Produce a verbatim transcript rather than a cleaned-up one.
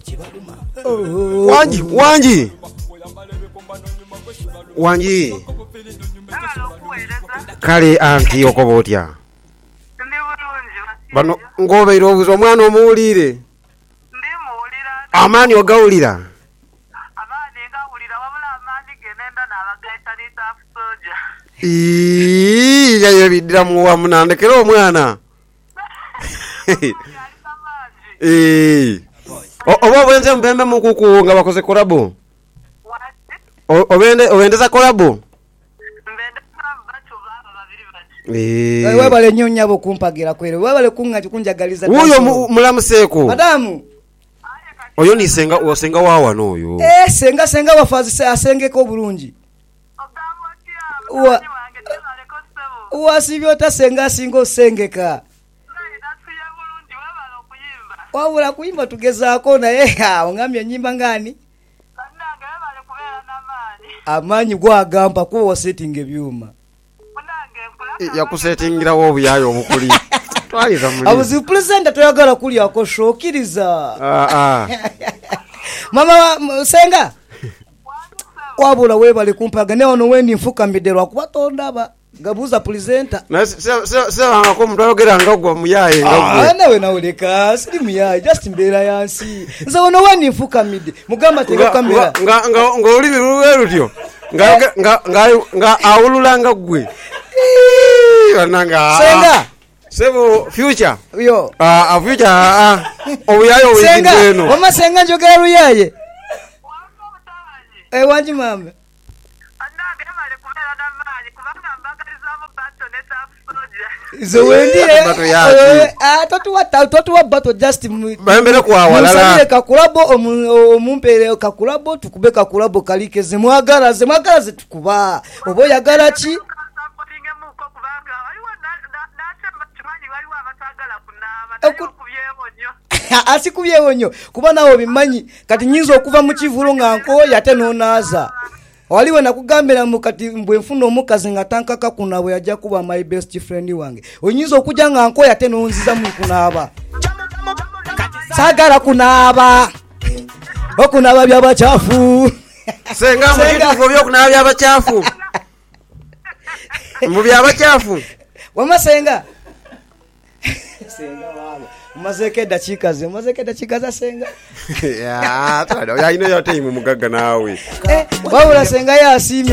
kibaluma wanji wanji wanji kale anti okobotya bano ngobeira obuzo omwana omuwulire ndi muwulira amaani ogawulira amaani ngawulira wabula amaani genenda n'abagaita n'itafu soja ii yayo bidira mu wamu nandekera omwana ee oba obwenze mpembe mukuku nga bakoze kolabo obende obendeza kolabo eh wewe bale nyonya bo kumpagira kwere wewe bale kunga kunjagaliza uyo mulamuseko madamu oyo ni senga osenga wawa noyo eh senga senga wafazi asengeko bulungi uwa uwa sivyo tasenga singo sengeka wabula kuimba tugezaako naye ongamye nyimba ngani amanyi gwagamba kuwa setting ebyuma yakusetingira wo buyayo obukuli twaliza muri abuzi presenter toyagala kuli akoshokiriza ah ah mama senga wabula webale kumpaga ne ono wendi mfuka miderwa kubatonda ba gabuza presenter na se se se ngako mutayogera ngagwa muyaye ngagwa ah nawe nawuleka sidi muyaye just mbera yansi nza ono wendi mfuka mide mugamba tega kamera nga nga nga olimi lwerutyo nga nga nga awululanga gwe wananga senga sebo future yo ah a future ah obuyayo wezindeno mama senga njogera ruyaye eh wanji mama zo wendire ah totu wata totu wa bato just bambere kwa walala kakulabo omumpere kakulabo tukubeka kulabo kalikeze mwagara ze mwagara ze tukuba obo yagara ki asikubye wonyo kuba nawo bimanyi kati nyinzo okuva mu kivulo nga nko yate nonaza waliwe nakugambira mu kati mbwe mfuno omukazi nga tankaka kuna bwe yajja kuba my best friend wange onyinzo okujja nga nko yate nonziza mu kunaba sagala kunaba okunaba byabachafu senga mu kitu byo kunaba byabachafu mu byabachafu wama senga senga wabo mazeke dakika ze mazeke dakika za senga ya tada ya ino yote imu mugaga nawe eh wabula senga ya asimye